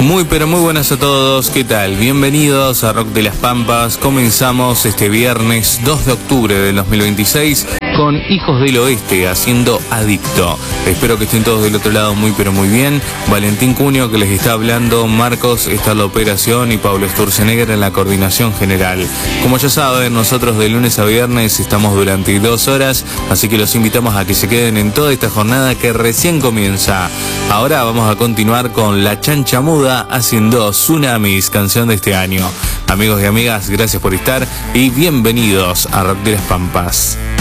Muy pero muy buenas a todos, ¿qué tal? Bienvenidos a Rock de las Pampas. Comenzamos este viernes 2 de octubre del 2026 con Hijos del Oeste haciendo Adicto. Espero que estén todos del otro lado muy pero muy bien. Valentín Cunio que les está hablando, Marcos está en la operación y Pablo Sturzenegger en la coordinación general. Como ya saben, nosotros de lunes a viernes estamos durante 2 horas, así que los invitamos a que se queden en toda esta jornada que recién comienza. Ahora vamos a continuar con La Chancha Muda haciendo Tsunamis, canción de este año. Amigos y amigas, gracias por estar y bienvenidos a Rock de las Pampas.